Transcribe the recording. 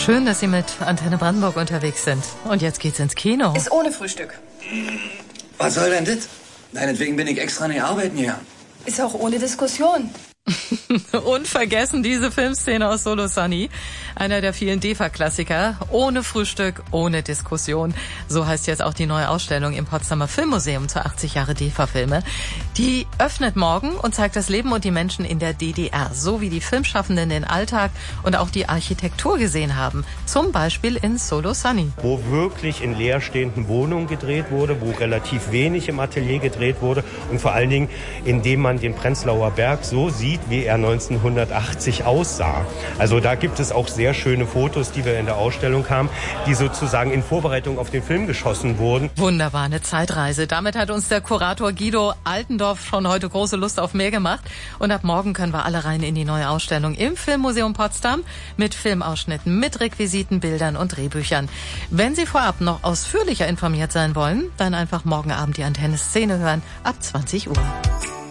Schön, dass Sie mit Antenne Brandenburg unterwegs sind. Und jetzt geht's ins Kino. Ist ohne Frühstück. Was soll denn das? Deinetwegen bin ich extra nicht arbeiten hier. Ist auch ohne Diskussion. Unvergessen diese Filmszene aus Solo Sunny. Einer der vielen DEFA-Klassiker. Ohne Frühstück, ohne Diskussion. So heißt jetzt auch die neue Ausstellung im Potsdamer Filmmuseum zu 80 Jahre DEFA-Filme. Die öffnet morgen und zeigt das Leben und die Menschen in der DDR. So wie die Filmschaffenden den Alltag und auch die Architektur gesehen haben. Zum Beispiel in Solo Sunny. Wo wirklich in leerstehenden Wohnungen gedreht wurde, wo relativ wenig im Atelier gedreht wurde und vor allen Dingen, indem man den Prenzlauer Berg so sieht, wie er 1980 aussah. Also da gibt es auch sehr schöne Fotos, die wir in der Ausstellung haben, die sozusagen in Vorbereitung auf den Film geschossen wurden. Wunderbar, eine Zeitreise. Damit hat uns der Kurator Guido Altendorf schon heute große Lust auf mehr gemacht. Und ab morgen können wir alle rein in die neue Ausstellung im Filmmuseum Potsdam mit Filmausschnitten, mit Requisiten, Bildern und Drehbüchern. Wenn Sie vorab noch ausführlicher informiert sein wollen, dann einfach morgen Abend die Antenne Szene hören ab 20 Uhr.